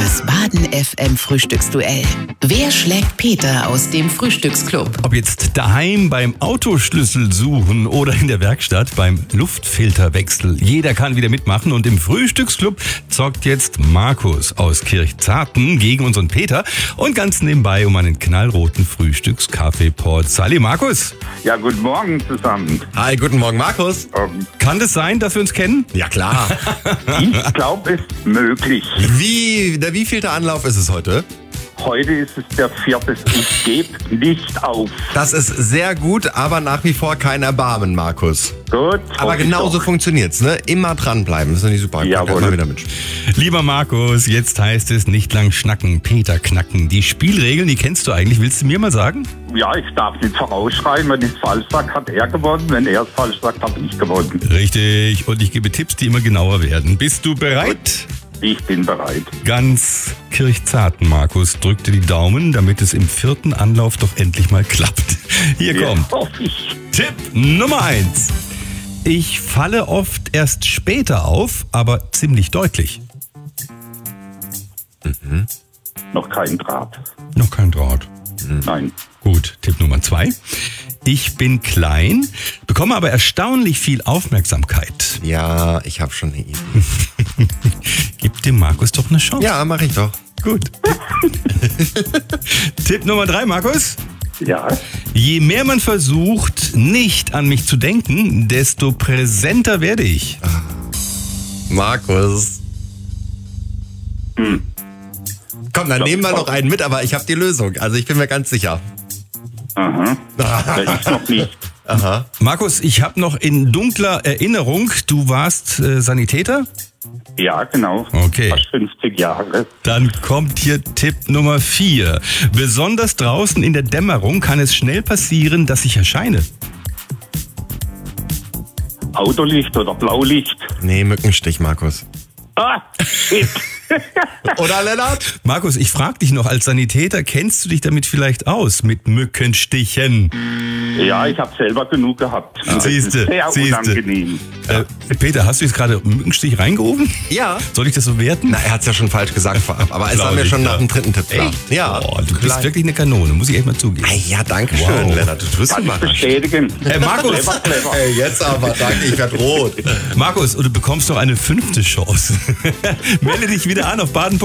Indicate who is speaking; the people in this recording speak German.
Speaker 1: Das Baden FM Frühstücksduell. Wer schlägt Peter aus dem Frühstücksclub?
Speaker 2: Ob jetzt daheim beim Autoschlüssel suchen oder in der Werkstatt beim Luftfilterwechsel. Jeder kann wieder mitmachen und im Frühstücksclub zockt jetzt Markus aus Kirchzarten gegen unseren Peter und ganz nebenbei um einen knallroten Frühstückskaffeeport. Sali, Markus.
Speaker 3: Ja, guten Morgen zusammen.
Speaker 4: Hi, guten Morgen, Markus.
Speaker 2: Kann das sein, dass wir uns kennen?
Speaker 4: Ja, klar.
Speaker 3: Ich glaube, es ist möglich.
Speaker 4: Der wievielte Anlauf ist es heute?
Speaker 3: Heute ist es der 4. Ich gebe nicht auf.
Speaker 4: Das ist sehr gut, aber nach wie vor kein Erbarmen, Markus.
Speaker 3: Gut.
Speaker 4: Aber genauso funktioniert's, ne? Immer dranbleiben. Das ist nicht super.
Speaker 3: Jawohl.
Speaker 4: Immer wieder mit.
Speaker 2: Lieber Markus, jetzt heißt es nicht lang schnacken, Peter knacken. Die Spielregeln, die kennst du eigentlich. Willst du mir mal sagen?
Speaker 3: Ja, ich darf nicht vorausschreien. Wenn ich es falsch sage, hat er gewonnen. Wenn er es falsch sagt, habe ich gewonnen.
Speaker 2: Richtig. Und ich gebe Tipps, die immer genauer werden. Bist du bereit?
Speaker 3: Ich bin bereit.
Speaker 2: Ganz Kirchzarten, Markus, drück dir die Daumen, damit es im 4. Anlauf doch endlich mal klappt. Hier kommt
Speaker 3: Ja, hoffe ich.
Speaker 2: Tipp Nummer 1. Ich falle oft erst später auf, aber ziemlich deutlich.
Speaker 3: Noch kein Draht.
Speaker 2: Noch kein Draht.
Speaker 3: Nein.
Speaker 2: Gut, Tipp Nummer 2. Ich bin klein, bekomme aber erstaunlich viel Aufmerksamkeit.
Speaker 4: Ja, ich habe schon eine Idee.
Speaker 2: Gib dem Markus doch eine Chance.
Speaker 4: Ja, mache ich doch.
Speaker 2: Gut. Tipp Nummer 3, Markus.
Speaker 3: Ja.
Speaker 2: Je mehr man versucht, nicht an mich zu denken, desto präsenter werde ich.
Speaker 4: Markus. Komm, dann nehmen wir noch einen mit, aber ich habe die Lösung. Also ich bin mir ganz sicher.
Speaker 3: Aha. Ja, ich noch nicht.
Speaker 4: Aha.
Speaker 2: Markus, ich habe noch in dunkler Erinnerung, du warst Sanitäter?
Speaker 3: Ja, genau.
Speaker 2: Okay.
Speaker 3: Fast 50 Jahre.
Speaker 2: Dann kommt hier Tipp Nummer 4. Besonders draußen in der Dämmerung kann es schnell passieren, dass ich erscheine.
Speaker 3: Autolicht oder Blaulicht?
Speaker 4: Nee, Mückenstich, Markus.
Speaker 3: Ah, shit.
Speaker 4: Oder, Lennart?
Speaker 2: Markus, ich frage dich noch, als Sanitäter, kennst du dich damit vielleicht aus, mit Mückenstichen?
Speaker 3: Ja, ich habe selber genug gehabt. Das ist
Speaker 2: Siehste.
Speaker 3: sehr unangenehm.
Speaker 2: Peter, hast du jetzt gerade Mückenstich reingerufen?
Speaker 4: Ja.
Speaker 2: Soll ich das so werten?
Speaker 4: Na, er hat's ja schon falsch gesagt vorab, aber es war
Speaker 2: Glaub
Speaker 4: mir
Speaker 2: ich,
Speaker 4: schon
Speaker 2: ja.
Speaker 4: nach dem 3. Tipp klar.
Speaker 2: Echt?
Speaker 4: Ja.
Speaker 2: Oh, du bist
Speaker 4: Klein.
Speaker 2: wirklich eine Kanone, muss ich echt mal zugeben.
Speaker 4: Ja, danke schön,
Speaker 2: Wow.
Speaker 4: Lennart. Du wirst
Speaker 3: Kann ich
Speaker 4: überrascht.
Speaker 3: bestätigen.
Speaker 2: Markus.
Speaker 3: Clever.
Speaker 4: Ey, jetzt aber, danke, ich werd rot.
Speaker 2: Markus, und du bekommst noch eine 5. Chance. Melde dich wieder an auf Baden.